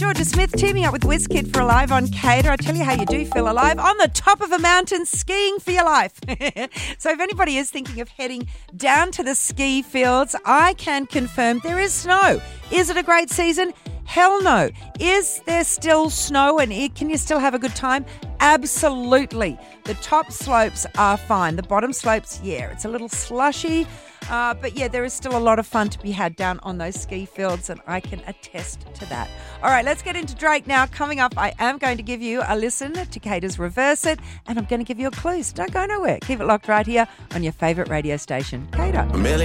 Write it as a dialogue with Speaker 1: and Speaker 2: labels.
Speaker 1: Georgia Smith teaming up with WizKid for Alive on Cater. I tell you how you do feel alive on the top of a mountain skiing for your life. So if anybody is thinking of heading down to the ski fields, I can confirm there is snow. Is it a great season? Hell no. Is there still snow and can you still have a good time? Absolutely. The top slopes are fine. The bottom slopes, yeah, it's a little slushy. But yeah, there is still a lot of fun to be had down on those ski fields, and I can attest to that. All right, let's get into Drake now. Coming up, I am going to give you a listen to Cater's Reverse It, and I'm going to give you a clue, so don't go nowhere. Keep it locked right here on your favourite radio station, Cater.